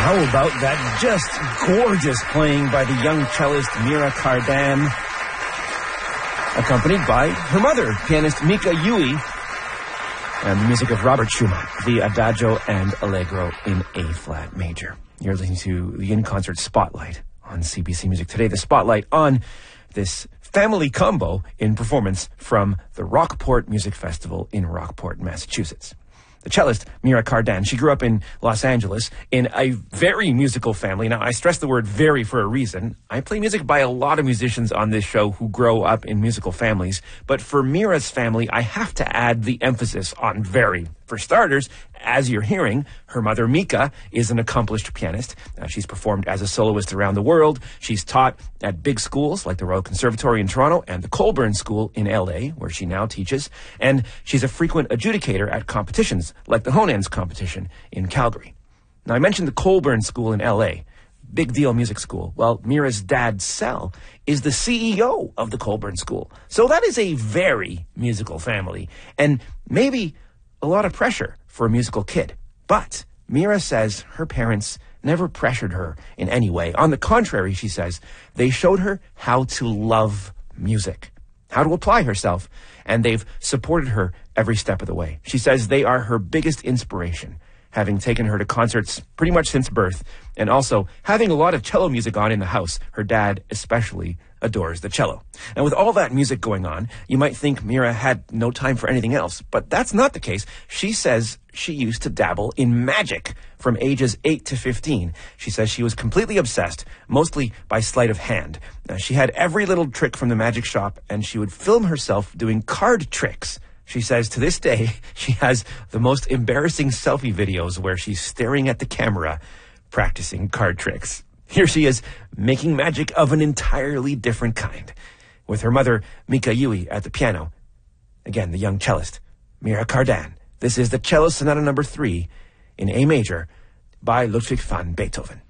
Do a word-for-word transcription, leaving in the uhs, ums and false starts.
How about that just gorgeous playing by the young cellist Mira Cardan, accompanied by her mother, pianist Mika Yui, and the music of Robert Schumann, the Adagio and Allegro in A-flat major. You're listening to the In-Concert Spotlight on C B C Music Today. The spotlight on this family combo in performance from the Rockport Music Festival in Rockport, Massachusetts. The cellist, Mira Cardan, she grew up in Los Angeles in a very musical family. Now, I stress the word very for a reason. I play music by a lot of musicians on this show who grow up in musical families. But for Mira's family, I have to add the emphasis on very. For starters, as you're hearing, her mother, Mika, is an accomplished pianist. Uh, she's performed as a soloist around the world. She's taught at big schools like the Royal Conservatory in Toronto and the Colburn School in L A, where she now teaches. And she's a frequent adjudicator at competitions like the Honans competition in Calgary. Now, I mentioned the Colburn School in L A, big deal music school. Well, Mira's dad, Sel, is the C E O of the Colburn School. So that is a very musical family. And maybe a lot of pressure for a musical kid. But Mira says her parents never pressured her in any way. On the contrary, she says, they showed her how to love music, how to apply herself, and they've supported her every step of the way. She says they are her biggest inspiration, having taken her to concerts pretty much since birth, and also having a lot of cello music on in the house. Her dad especially adores the cello. And with all that music going on, you might think Mira had no time for anything else, but that's not the case. She says she used to dabble in magic from ages eight to fifteen. She says she was completely obsessed, mostly by sleight of hand. Uh, she had every little trick from the magic shop, and she would film herself doing card tricks. She says to this day, she has the most embarrassing selfie videos where she's staring at the camera, practicing card tricks. Here she is, making magic of an entirely different kind, with her mother, Mika Yui, at the piano. Again, the young cellist, Mira Cardan. This is the Cello Sonata number three in A major by Ludwig van Beethoven.